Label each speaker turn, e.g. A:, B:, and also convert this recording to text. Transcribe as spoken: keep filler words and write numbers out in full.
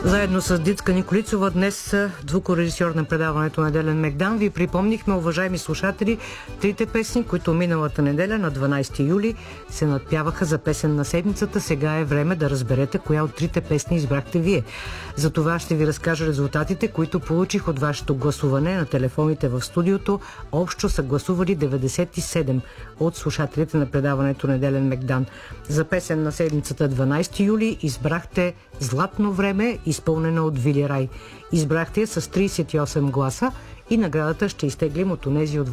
A: Заедно с Дицка Николицова днес звукорежисьор на предаването Неделен Мегдан ви припомнихме, уважаеми слушатели, трите песни, които миналата неделя на дванайсети юли се надпяваха за песен на седмицата. Сега е време да разберете коя от трите песни избрахте вие. За това ще ви разкажа резултатите, които получих от вашето гласуване на телефоните в студиото. Общо са гласували деветдесет и седем от слушателите на предаването Неделен Мегдан. За песен на седмицата дванайсети юли избрахте "Златно време", изпълнена от Вили Рай. Избрахте я с трийсет и осем гласа и наградата ще изтеглим от онези от